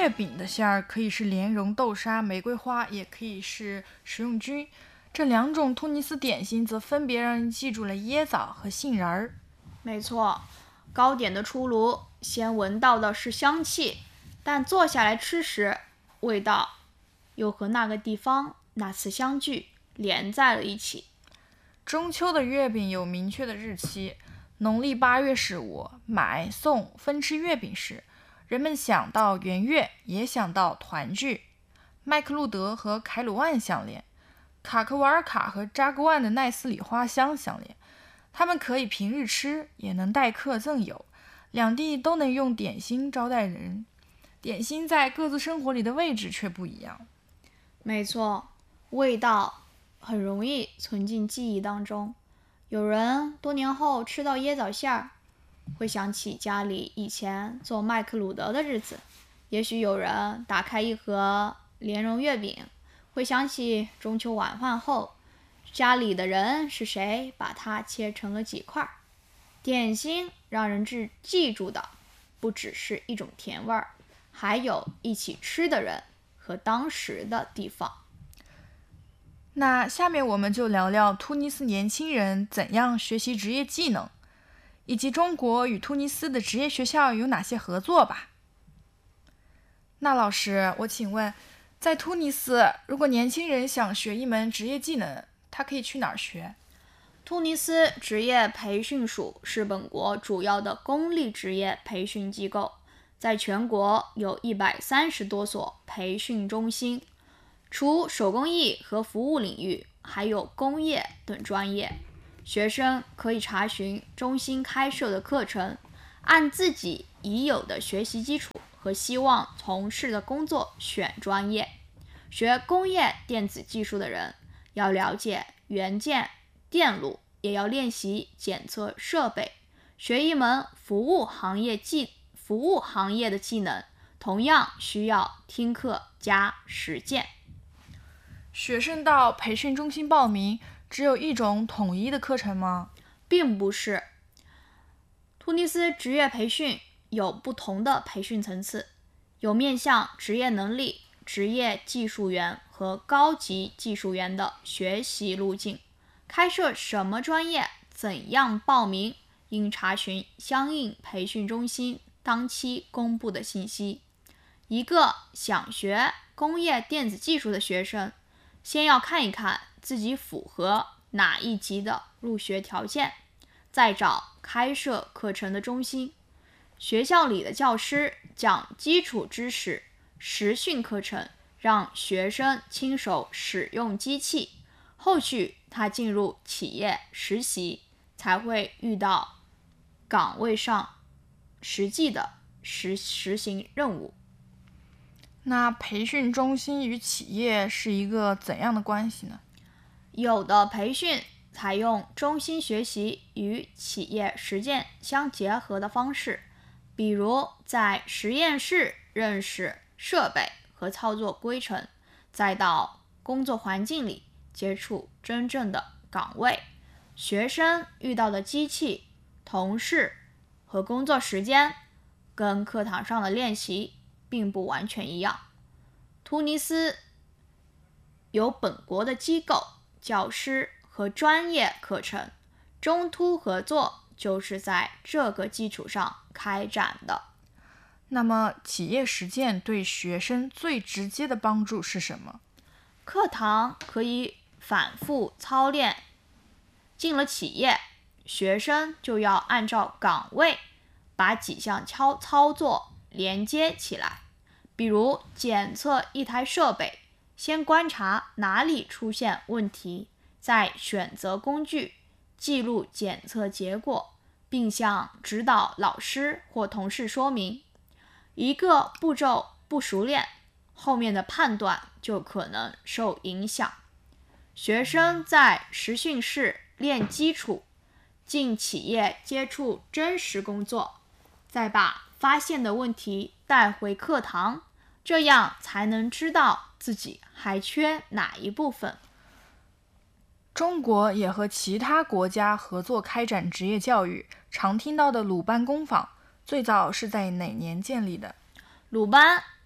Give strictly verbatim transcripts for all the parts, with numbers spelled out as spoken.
月饼的馅儿可以是莲蓉、豆沙、玫瑰花，也可以是食用菌。这两种突尼斯点心则分别让人记住了椰枣和杏仁儿。 没错，糕点的出炉，先闻到的是香气，但坐下来吃时，味道又和那个地方那次相聚连在了一起。 中秋的月饼有明确的日期，农历八月十五，买送分吃月饼时，人们想到圆月，也想到团聚。麦克路德和凯鲁万相连，卡克瓦尔卡和扎格万的奈斯里花香相连。他们可以平日吃，也能待客赠友，两地都能用点心招待人。点心在各自生活里的位置却不一样。 没错，味道很容易存进记忆当中。有人多年后吃到椰枣馅儿，会想起家里以前做麦克鲁德的日子；也许有人打开一盒莲蓉月饼，会想起中秋晚饭后，家里的人是谁把它切成了几块。点心让人记记住的不只是一种甜味儿，还有一起吃的人和当时的地方。 那下面我们就聊聊突尼斯年轻人怎样学习职业技能，以及中国与突尼斯的职业学校有哪些合作吧。那老师，我请问，在突尼斯，如果年轻人想学一门职业技能，他可以去哪儿学？ 突尼斯职业培训署是本国主要的公立职业培训机构，在全国有一百三十多所培训中心，除手工艺和服务领域，还有工业等专业。学生可以查询中心开设的课程，按自己已有的学习基础和希望从事的工作选专业。学工业电子技术的人要了解元件、电路，也要练习检测设备。学一门服务行业技服务行业的技能，同样需要听课加实践。 学生到培训中心报名，只有一种统一的课程吗？ 并不是。突尼斯职业培训有不同的培训层次，有面向职业能力、职业技术员和高级技术员的学习路径。开设什么专业、怎样报名，应查询相应培训中心当期公布的信息。一个想学工业电子技术的学生，先要看一看自己符合哪一级的入学条件，再找开设课程的中心。学校里的教师讲基础知识实训课程，让学生亲手使用机器，后续他进入企业实习，才会遇到岗位上实际的实实行任务。 那培训中心与企业是一个怎样的关系呢？ 有的培训采用中心学习与企业实践相结合的方式，比如在实验室认识设备和操作规程，再到工作环境里接触真正的岗位，学生遇到的机器、同事和工作时间跟课堂上的练习并不完全一样。突尼斯有本国的机构、教师和专业课程，中突合作就是在这个基础上开展的。 那么企业实践对学生最直接的帮助是什么？ 课堂可以反复操练，进了企业，学生就要按照岗位把几项操操作连接起来。比如检测一台设备，先观察哪里出现问题，再选择工具记录检测结果，并向指导老师或同事说明。一个步骤不熟练，后面的判断就可能受影响。学生在实训室练基础，进企业接触真实工作，再把发现的问题带回课堂，这样才能知道自己还缺哪一部分。 中国也和其他国家合作开展职业教育，常听到的鲁班工坊最早是在哪年建立的？ 鲁班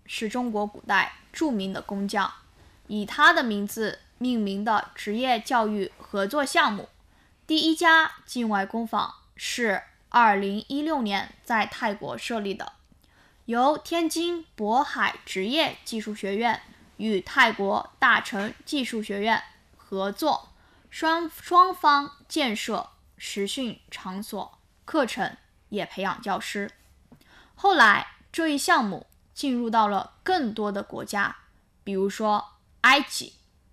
是中国古代著名的工匠，以他的名字命名的职业教育合作项目。第一家境外工坊是二零一六年在泰国设立的，由天津渤海职业技术学院与泰国大成技术学院合作，双双方建设实训场所，课程也培养教师。后来这一项目进入到了更多的国家，比如说埃及。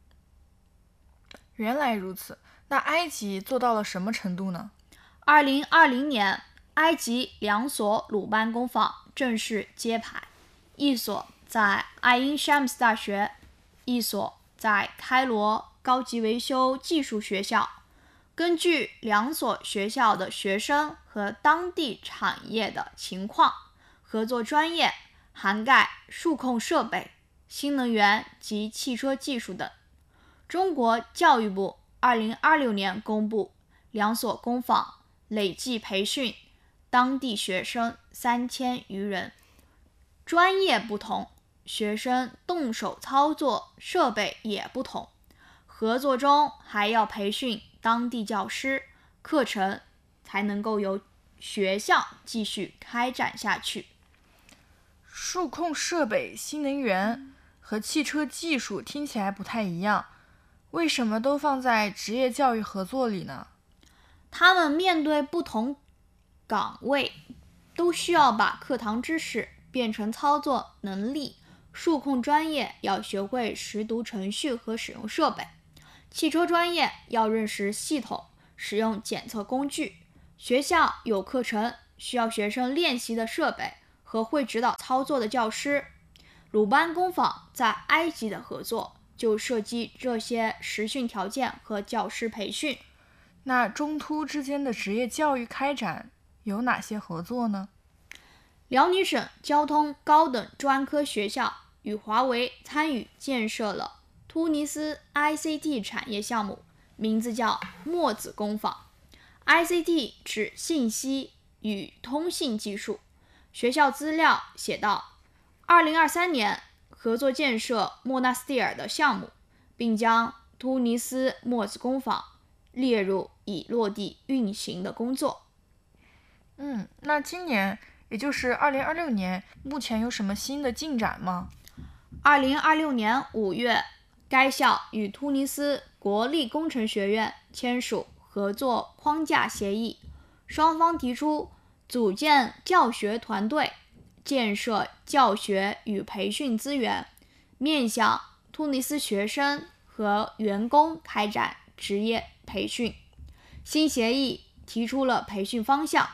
原来如此，那埃及做到了什么程度呢？ 二零二零年，埃及两所鲁班工坊正式揭牌，一所在爱因沙姆斯大学，一所在开罗高级维修技术学校。根据两所学校的学生和当地产业的情况，合作专业涵盖数控设备、新能源及汽车技术等。中国教育部二零二六年公布，两所工坊累计培训当地学生三千余人。专业不同，学生动手操作设备也不同。合作中还要培训当地教师，课程才能够由学校继续开展下去。 数控设备、新能源和汽车技术听起来不太一样，为什么都放在职业教育合作里呢？ 他们面对不同岗位，都需要把课堂知识变成操作能力。数控专业要学会识读程序和使用设备，汽车专业要认识系统，使用检测工具。学校有课程需要学生练习的设备和会指导操作的教师。鲁班工坊在埃及的合作就涉及这些实训条件和教师培训。 那中突之间的职业教育开展有哪些合作呢？ 辽宁省交通高等专科学校与华为参与建设了突尼斯 I C T 产业项目，名字叫墨子工坊。 I C T 指信息与通信技术。学校资料写道，二零二三年合作建设莫纳斯蒂尔的项目，并将突尼斯墨子工坊列入已落地运行的工作。 嗯，那今年也就是二零二六年，目前有什么新的进展吗？ 二零二六年五月，该校与突尼斯国立工程学院签署合作框架协议，双方提出组建教学团队，建设教学与培训资源，面向突尼斯学生和员工开展职业培训。新协议提出了培训方向。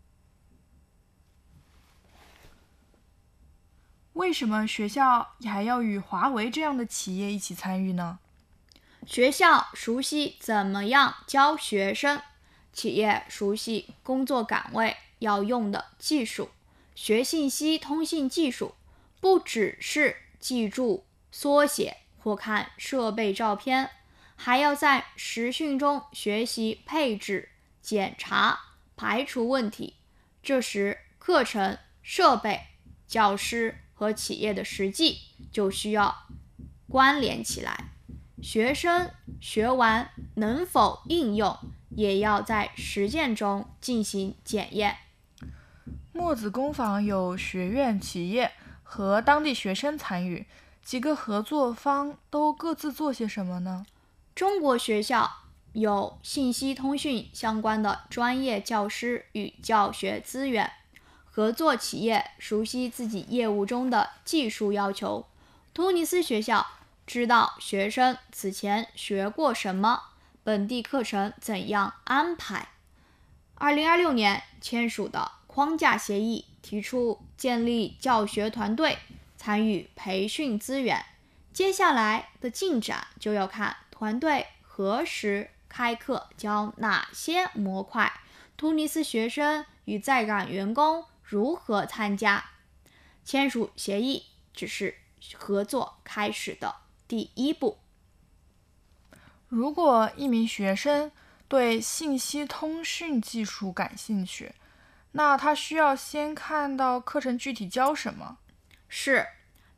为什么学校还要与华为这样的企业一起参与呢？ 学校熟悉怎么样教学生，企业熟悉工作岗位要用的技术。学信息通信技术不只是记住、缩写或看设备照片，还要在实训中学习配置、检查、排除问题。这时课程、设备、教师和企业的实际就需要关联起来。学生学完能否应用，也要在实践中进行检验。 墨子工坊有学院、企业和当地学生参与，几个合作方都各自做些什么呢？ 中国学校有信息通讯相关的专业教师与教学资源，合作企业熟悉自己业务中的技术要求。突尼斯学校知道学生此前学过什么，本地课程怎样安排。二零二六年签署的框架协议提出建立教学团队，参与培训资源。接下来的进展就要看团队何时开课，教哪些模块，突尼斯学生与在岗员工如何参加。签署协议只是合作开始的第一步。 如果一名学生对信息通讯技术感兴趣，那他需要先看到课程具体教什么？ 是，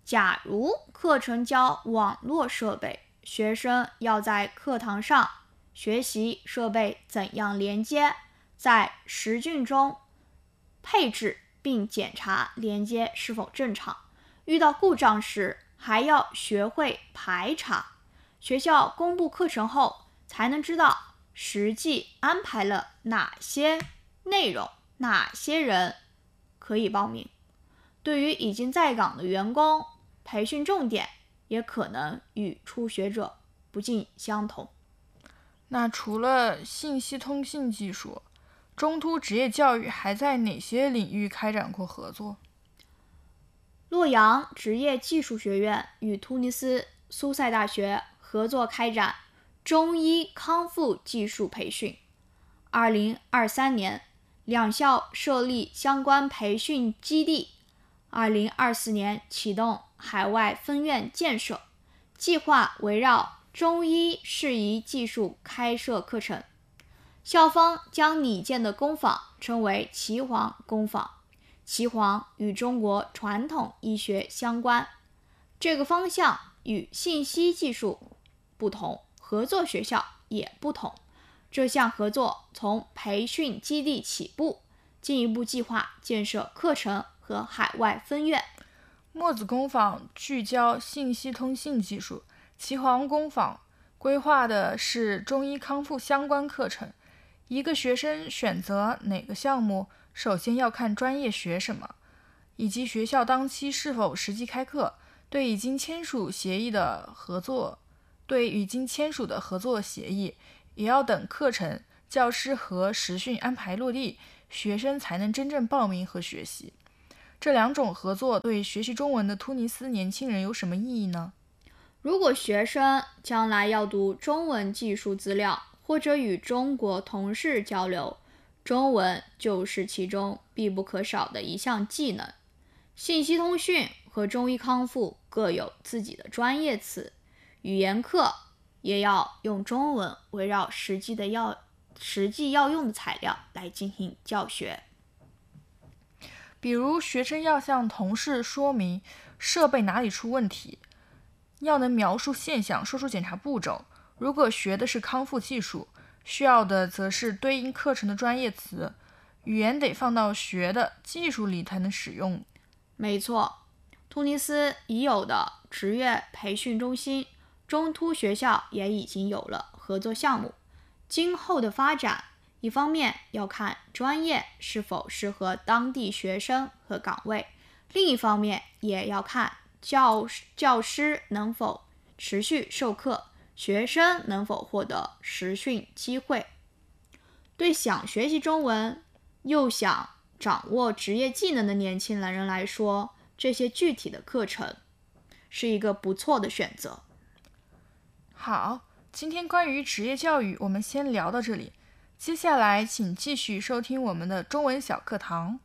假如课程教网络设备，学生要在课堂上学习设备怎样连接，在实训中配置并检查连接是否正常，遇到故障时还要学会排查。学校公布课程后，才能知道实际安排了哪些内容，哪些人可以报名。对于已经在岗的员工，培训重点也可能与初学者不尽相同。 那除了信息通信技术，中突职业教育还在哪些领域开展过合作？ 洛阳职业技术学院与突尼斯苏塞大学合作开展中医康复技术培训。二零二三年，两校设立相关培训基地。二零二四年启动海外分院建设，计划围绕中医适宜技术开设课程。校方将拟建的工坊称为岐黄工坊，岐黄与中国传统医学相关，这个方向与信息技术不同，合作学校也不同。这项合作从培训基地起步，进一步计划建设课程和海外分院。 墨子工坊聚焦信息通信技术，岐黄工坊规划的是中医康复相关课程。一个学生选择哪个项目，首先要看专业学什么，以及学校当期是否实际开课。对已经签署协议的合作，对已经签署的合作协议，也要等课程、教师和实训安排落地，学生才能真正报名和学习。这两种合作对学习中文的突尼斯年轻人有什么意义呢？ 如果学生将来要读中文技术资料，或者与中国同事交流，中文就是其中必不可少的一项技能。信息通讯和中医康复各有自己的专业词，语言课也要用中文围绕实际的要实际要用的材料来进行教学。 比如学生要向同事说明设备哪里出问题，要能描述现象，说出检查步骤。如果学的是康复技术，需要的则是对应课程的专业词，语言得放到学的技术里才能使用。 没错，突尼斯已有的职业培训中心，中突学校也已经有了合作项目。今后的发展，一方面要看专业是否适合当地学生和岗位，另一方面也要看教教师能否持续授课，学生能否获得实训机会。对想学习中文又想掌握职业技能的年轻人来说，这些具体的课程是一个不错的选择。 好，今天关于职业教育我们先聊到这里，接下来请继续收听我们的中文小课堂。